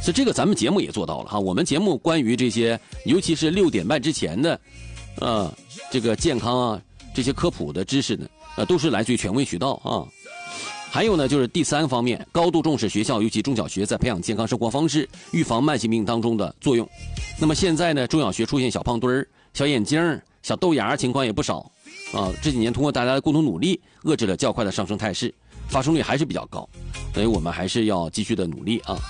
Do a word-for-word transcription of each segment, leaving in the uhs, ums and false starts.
所以这个咱们节目也做到了哈。我们节目关于这些，尤其是六点半之前的，呃，这个健康啊这些科普的知识呢，呃，都是来自于权威渠道啊。还有呢，就是第三方面，高度重视学校，尤其中小学在培养健康生活方式、预防慢性病当中的作用。那么现在呢，中小学出现小胖墩儿、小眼睛、小豆芽情况也不少啊。这几年通过大家的共同努力，遏制了较快的上升态势，发生率还是比较高，所以我们还是要继续的努力啊。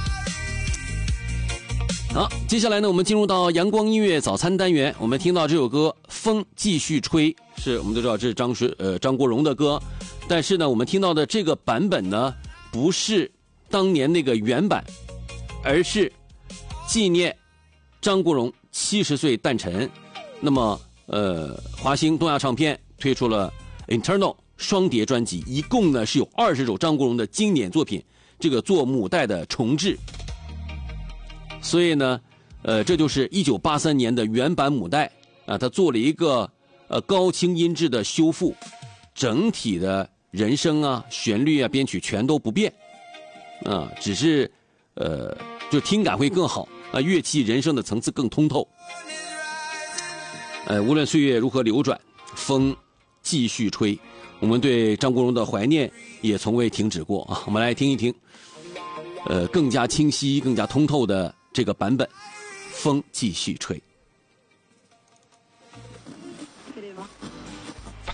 好，接下来呢，我们进入到阳光音乐早餐单元。我们听到这首歌《风继续吹》，是我们都知道这是张学呃张国荣的歌，但是呢，我们听到的这个版本呢，不是当年那个原版，而是纪念张国荣七十岁诞辰。那么，呃，华星东亚唱片推出了 Internal 双碟专辑，一共呢是有二十首张国荣的经典作品，这个做母带的重制。所以呢，呃，这就是一九八三年的原版母带啊，他做了一个呃高清音质的修复，整体的人声啊、旋律啊、编曲全都不变，啊，只是呃，就听感会更好啊，乐器人声的层次更通透。呃，无论岁月如何流转，风继续吹，我们对张国荣的怀念也从未停止过啊。我们来听一听，呃，更加清晰、更加通透的这个版本，风继续吹。